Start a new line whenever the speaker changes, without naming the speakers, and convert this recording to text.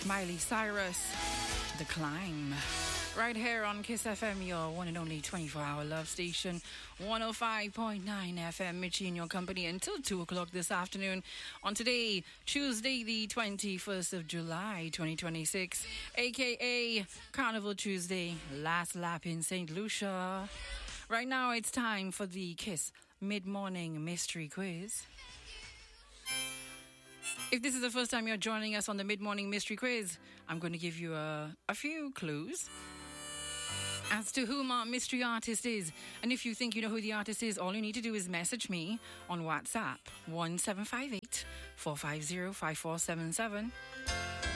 Miley Cyrus, The Climb. Right here on Kiss FM, your one and only 24-hour love station. 105.9 FM, Mitchie in your company until 2 o'clock this afternoon. On today, Tuesday, the 21st of July, 2026, a.k.a. Carnival Tuesday, last lap in St. Lucia. Right now, it's time for the Kiss Mid-Morning Mystery Quiz. If this is the first time you're joining us on the Mid-Morning Mystery Quiz, I'm going to give you a few clues as to who my mystery artist is. And if you think you know who the artist is, all you need to do is message me on WhatsApp, 1758 450 5477.